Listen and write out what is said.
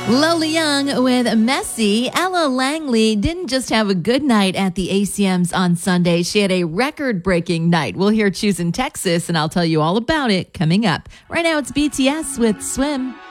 Lola Young with Messy. Ella Langley didn't just have a good night at the ACMs on Sunday. She had a record-breaking night. We'll hear Choose in Texas, and I'll tell you all about it coming up. Right now, it's BTS with Swim.